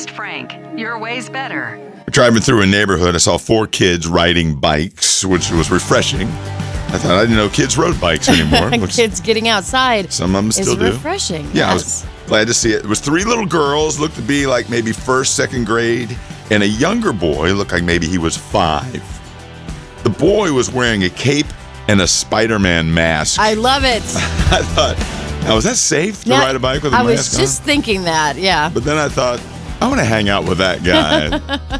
host, Frank. Your way's better. Driving through a neighborhood, I saw 4 kids riding bikes, which was refreshing. I thought I didn't know kids rode bikes anymore. Kids getting outside. Some of them still do. Refreshing. Yeah, yes. I was glad to see it. It was 3 little girls, looked to be like maybe first, second grade, and a younger boy, looked like maybe he was 5. The boy was wearing a cape and a Spider-Man mask. I love it. I thought, now is that safe to ride a bike with a mask on? I was just thinking that, yeah. But then I thought, I want to hang out with that guy.